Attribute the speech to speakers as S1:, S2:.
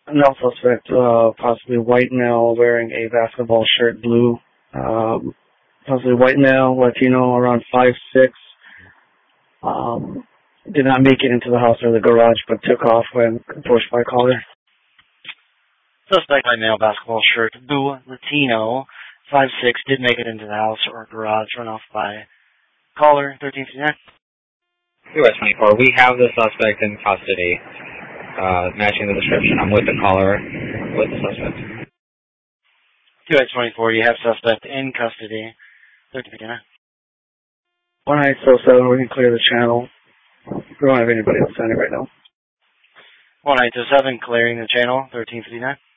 S1: Another suspect, possibly white male wearing a basketball shirt, blue. Possibly white male, Latino, around 5'6". Did not make it into the house or the garage, but took off when approached by a caller.
S2: Suspect white male, basketball shirt, blue, Latino, 5'6", did make it into the house or garage, run off by caller 1359.
S3: US 24, we have the suspect in custody, matching the description. I'm with the caller, with the suspect.
S2: US 24, you have suspect in custody, 1359.
S1: 1807, we can clear the channel. We don't have anybody else on it right now.
S2: 1807, clearing the channel, 1359.